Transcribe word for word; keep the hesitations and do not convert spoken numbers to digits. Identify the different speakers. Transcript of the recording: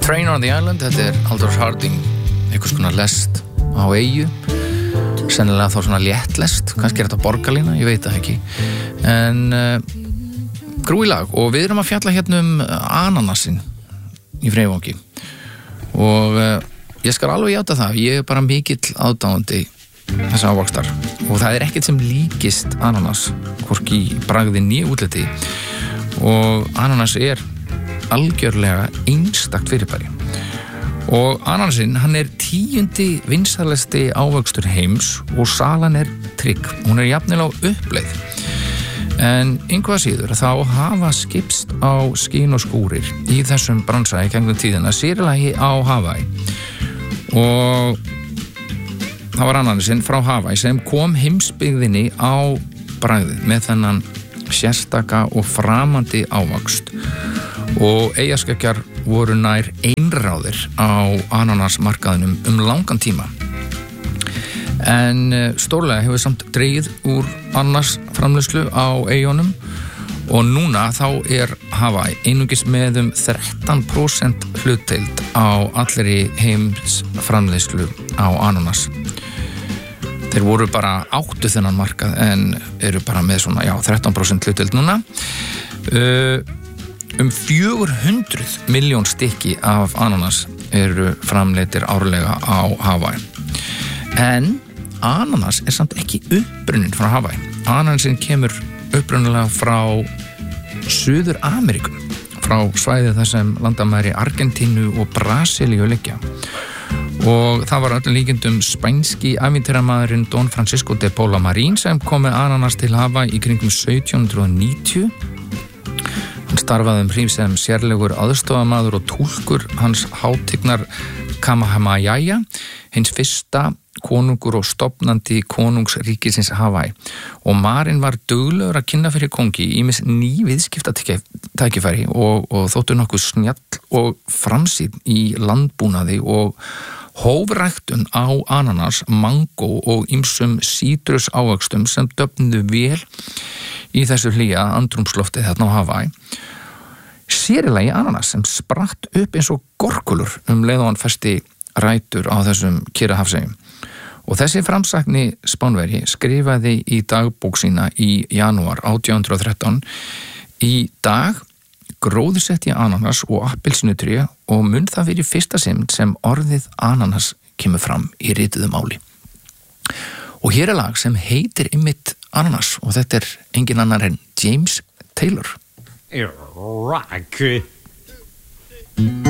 Speaker 1: Train on the Island, þetta er Aldous Harding, einhvers konar lest á eyju, sennilega þá svona léttlest, kannski er þetta borgarlína, ég veit það ekki, en uh, grúi lag, og við erum að fjalla hérna um ananasinn í Freyvangi, og uh, ég skal alveg játa það, ég er bara mikill aðdáandi þess ávaxtar, og það er ekkert sem líkist ananas, hvorki í bragði né útliti, og ananas er algjörlega einstakt fyrirbæri. Og ananasinn, hann er tíundi vinsælasti ávöxtur heims og salan er trygg. Hún er jafnilega á uppleið. En einhvað síður þá hafa skipst á skín og skúrir í þessum bransa í gegnum tíðina, sérlagi á Hawaii. Og það var ananasinn frá Hawaii sem kom heimsbyggðinni á bragðið með þennan sérstaka og framandi ávöxt. Og eyjaskeggjar voru nær einráðir á ananasmarkaðinum um langan tíma. En stórlega hefur samt dregið úr ananasframleiðslu á eyjunum og núna þá er Hawaii einungis með um þrettán prósent hlutdeild á allri heimsframleiðslu á ananas. Þeir voru bara áttu þennan markað en eru bara með svona, já, þrettán prósent hlutdeild núna. Uh, Um fjögur hundruð milljón stykki af ananas eru framleiddir árlega á Hawaii. En ananas er samt ekki upprunnin frá Hawaii. Ananasinn kemur upprunnilega frá Suður Ameríku, frá svæði þar sem landamæri Argentínu og Brasilíu liggja. Og það var öllum líkindum spænski ævintýramaðurinn Don Francisco de Paula Marín sem kom með ananas til Hawaii í kringum sautján hundrað níutíu. Hann starfaði um hríð sem sérlegur aðstofamaður og túlkur hans hátignar Kamehameha, hins fyrsta konungur og stofnandi konungsríkisins Hawaii. Og Marín var duglegur að kynna fyrir kongi ýmis ný viðskiptatækifæri og, og þóttu nokkuð snjall og framsýn í landbúnaði og hófræktun á ananas, mango og ýmsum sítrus ávöxtum sem döfnuðu vel í þessu hlýja andrúmsloftið þarna á Hawaii. Sérilagi ananas sem spratt upp eins og gorkulur um leið og hann festi rætur á þessum Kyrrahafseyjum. Og þessi framsækni Spánverji skrifaði í dagbók sína í janúar átján hundrað og þrettán: Í dag gróðursetti ananas og appelsínutré og mun það fyrir fyrsta sinn sem orðið ananas kemur fram í rituðu máli. Og hér er lag sem heitir einmitt ananas og þetta er engin annar en James Taylor.
Speaker 2: Rock.